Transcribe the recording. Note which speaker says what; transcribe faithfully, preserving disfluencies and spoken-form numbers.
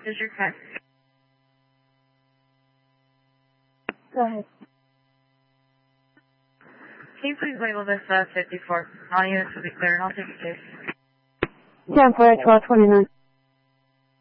Speaker 1: is your car.
Speaker 2: Go ahead.
Speaker 1: Can you please label this uh, fifty-four? All units will be clear and I'll take a case.
Speaker 2: ten four twelve twenty-nine.